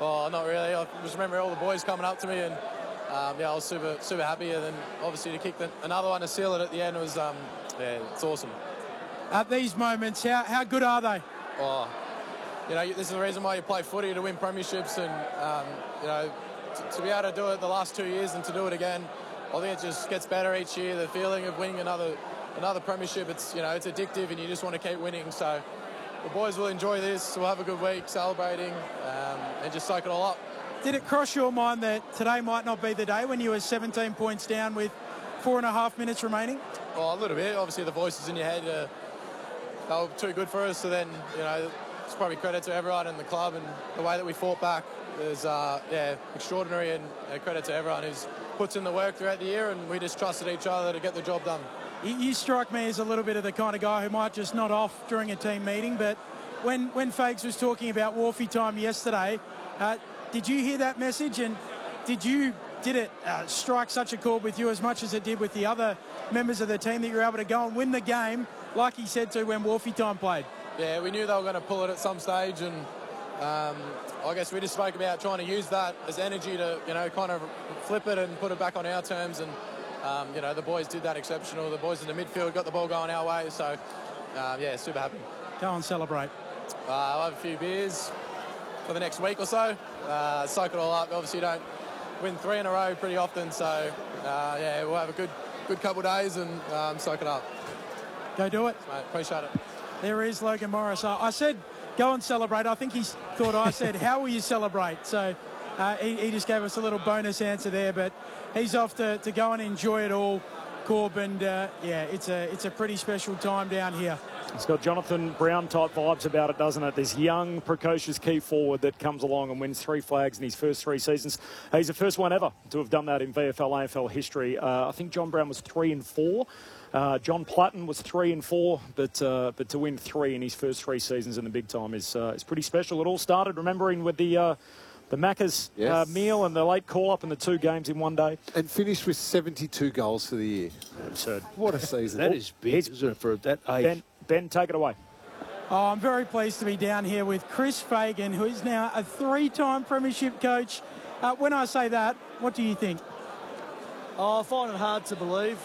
Oh, not really. I just remember all the boys coming up to me, and yeah, I was super happy. And then obviously to kick another one to seal it at the end was yeah, it's awesome. At these moments, how good are they? Oh, you know, this is the reason why you play footy, to win premierships, and you know, to be able to do it the last 2 years and to do it again, I think it just gets better each year. The feeling of winning another premiership, it's, you know, it's addictive, and you just want to keep winning. So the boys will enjoy this. We'll have a good week celebrating and just soak it all up. Did it cross your mind that today might not be the day when you were 17 points down with 4.5 minutes remaining? Well, a little bit. Obviously, the voices in your head, they were too good for us. So then, you know, it's probably credit to everyone in the club, and the way that we fought back is, yeah, extraordinary, and credit to everyone who's puts in the work throughout the year, and we just trusted each other to get the job done. You strike me as a little bit of the kind of guy who might just nod off during a team meeting, but when Fags was talking about Wharfie time yesterday, did you hear that message, and did it strike such a chord with you as much as it did with the other members of the team that you were able to go and win the game, like he said to when Wharfie time played? Yeah, we knew they were going to pull it at some stage, and I guess we just spoke about trying to use that as energy to, you know, kind of flip it and put it back on our terms, and you know, the boys did that exceptional. The boys in the midfield got the ball going our way, so yeah, super happy. Go and celebrate. I'll have a few beers for the next week or so, soak it all up. Obviously, you don't win 3 in a row pretty often, so yeah, we'll have a good couple of days and soak it up. Go do it. Mate, appreciate it. There is Logan Morris. I said go and celebrate. I think he thought I said how will you celebrate? So he just gave us a little bonus answer there, but he's off to go and enjoy it all, Corb, and yeah, it's a pretty special time down here. It's got Jonathan Brown-type vibes about it, doesn't it? This young, precocious key forward that comes along and wins 3 flags in his first 3 seasons. He's the first one ever to have done that in VFL, AFL history. I think John Brown was 3 and 4. John Plutton was 3 and 4, but to win 3 in his first 3 seasons in the big time is pretty special. It all started, remembering, with the Macca's meal and the late call-up and the 2 games in one day. And finished with 72 goals for the year. Absurd. What a season. That is big, isn't it, for that age? Ben, take it away. Oh, I'm very pleased to be down here with Chris Fagan, who is now a 3-time premiership coach. When I say that, what do you think? Oh, I find it hard to believe.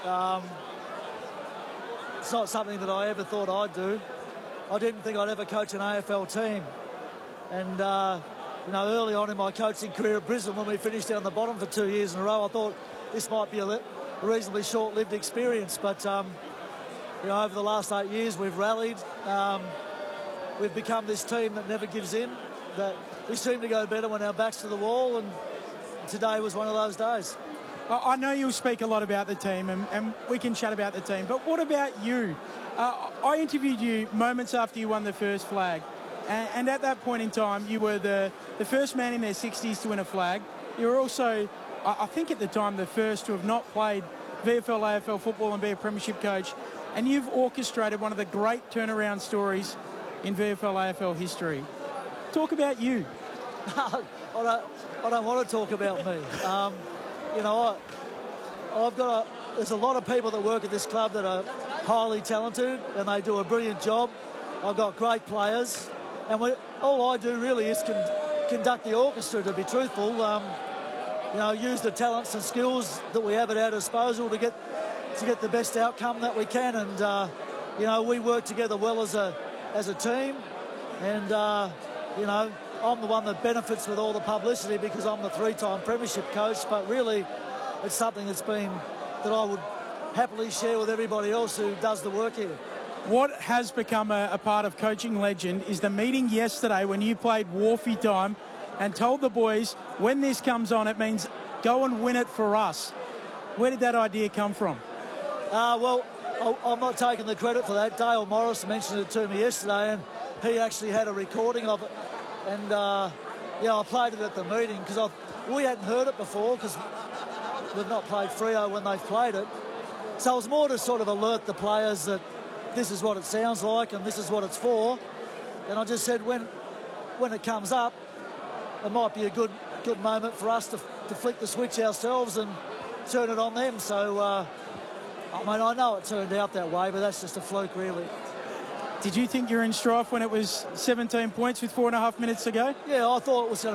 It's not something that I ever thought I'd do. I didn't think I'd ever coach an AFL team. And, you know, early on in my coaching career at Brisbane, when we finished down the bottom for 2 years in a row, I thought this might be a reasonably short-lived experience. But, you know, over the last 8 years, we've rallied. We've become this team that never gives in, that we seem to go better when our back's to the wall, and today was one of those days. I know you'll speak a lot about the team, and we can chat about the team, but what about you? I interviewed you moments after you won the first flag, and at that point in time, you were the first man in their 60s to win a flag. You were also, I think at the time, the first to have not played VFL, AFL football and be a premiership coach, and you've orchestrated one of the great turnaround stories in VFL, AFL history. Talk about you. I don't want to talk about me. You know, there's a lot of people that work at this club that are highly talented, and they do a brilliant job. I've got great players, and all I do really is conduct the orchestra, to be truthful. You know, use the talents and skills that we have at our disposal to get the best outcome that we can, and you know, we work together well as a team, and you know, I'm the one that benefits with all the publicity because I'm the 3-time premiership coach, but really it's something that I would happily share with everybody else who does the work here. What has become a part of coaching legend is the meeting yesterday when you played Wharfie time and told the boys, when this comes on, it means go and win it for us. Where did that idea come from? Well, I'm not taking the credit for that. Dale Morris mentioned it to me yesterday, and he actually had a recording of it. And, yeah, I played it at the meeting because we hadn't heard it before because we've not played Freo when they've played it. So it was more to sort of alert the players that this is what it sounds like and this is what it's for. And I just said when it comes up, it might be a good moment for us to flick the switch ourselves and turn it on them. So, I mean, I know it turned out that way, but that's just a fluke, really. Did you think you were in strife when it was 17 points with 4.5 minutes to go? Yeah, I thought it was going to